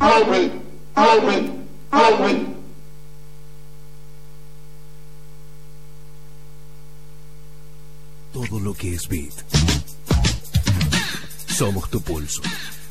Todo lo que es beat. Somos tu pulso.